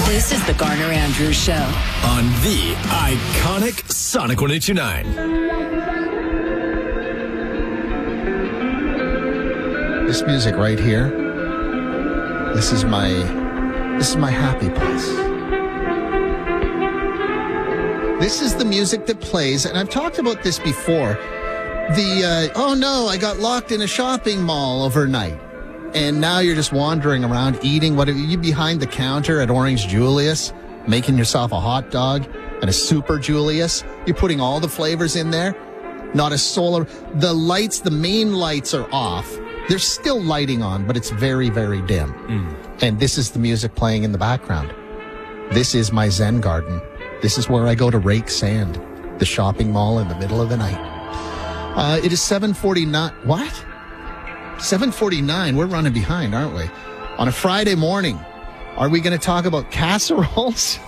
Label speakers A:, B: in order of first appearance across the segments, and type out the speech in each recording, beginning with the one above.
A: This is the Garner Andrews Show
B: on the iconic Sonic 102.9.
C: This music right here, this is my happy place. This is the music that plays, and I've talked about this before. Oh no, I got locked in a shopping mall overnight. And now you're just wandering around eating. What are you behind the counter at Orange Julius, making yourself a hot dog and a Super Julius? You're putting all the flavors in there. Not a solar. The lights, the main lights are off. There's still lighting on, but it's very, very dim. And this is the music playing in the background. This is my Zen garden. This is where I go to rake sand. The shopping mall in the middle of the night. It is 7:49. What? 7:49. We're running behind, aren't we? On a Friday morning. Are we going to talk about casseroles?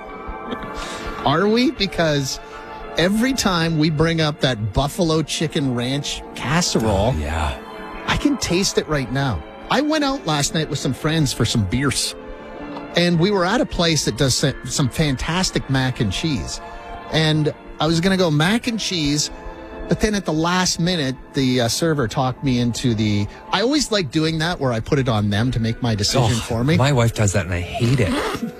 C: Are we? Because every time we bring up that buffalo chicken ranch casserole, I can taste it right now. I went out last night with some friends for some beers, and we were at a place that does some fantastic mac and cheese. And I was going to go mac and cheese, but then at the last minute, the server talked me into I always like doing that where I put it on them to make my decision for me.
D: My wife does that and I hate it.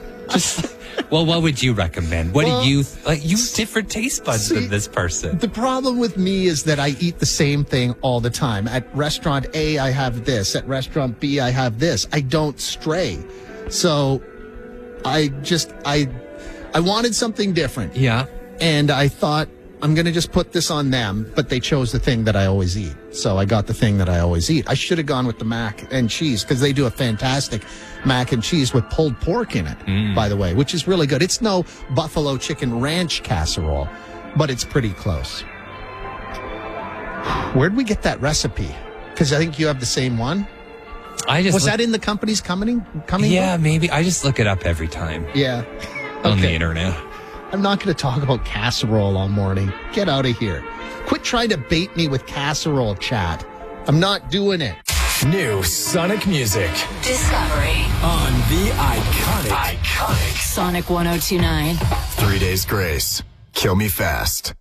D: Well, what would you recommend? What do you like? You have different taste buds than this person.
C: The problem with me is that I eat the same thing all the time. At restaurant A, I have this. At restaurant B, I have this. I don't stray. So I wanted something different.
D: Yeah.
C: And I thought, I'm going to just put this on them, but they chose the thing that I always eat. So I got the thing that I always eat. I should have gone with the mac and cheese because they do a fantastic mac and cheese with pulled pork in it, by the way, which is really good. It's no buffalo chicken ranch casserole, but it's pretty close. Where'd we get that recipe? Because I think you have the same one. Was that in the company's coming?
D: Yeah, maybe. I just look it up every time.
C: Yeah.
D: On the internet.
C: I'm not going to talk about casserole all morning. Get out of here. Quit trying to bait me with casserole chat. I'm not doing it.
B: New Sonic music.
A: Discovery
B: On the iconic
A: Sonic 102.9.
B: 3 Days Grace. Kill Me Fast.